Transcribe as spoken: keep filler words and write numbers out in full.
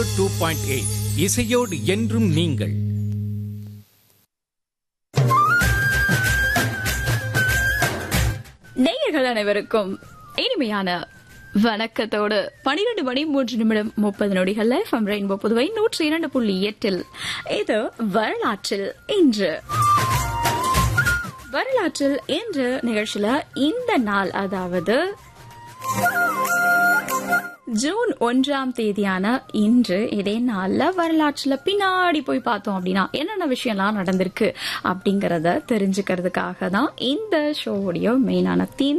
Two point eight இசையோடு என்றும் நீங்கள். நேயர்கள் அனைவருக்கும் இனிமையான வணக்கத்தோடு பனிரெண்டு மணி மூன்று நிமிடம் முப்பது நொடிகள் எஃப்எம் ரெயின்போ புதுவை நூற்றி இரண்டு புள்ளி எட்டில் இது வரலாற்றில் இன்று. வரலாற்றில் இன்று நிகழ்ச்சியில இந்த நாள், அதாவது ஜூன் ஒன்றாம் தேதியான இன்று, இதே நாள்ல வரலாற்றுல பின்னாடி போய் பார்த்தோம் அப்படின்னா என்னென்ன விஷயம்லாம் நடந்திருக்கு அப்படிங்கறத தெரிஞ்சுக்கிறதுக்காக தான் இந்த ஷோவுடைய மெயினான தீம்.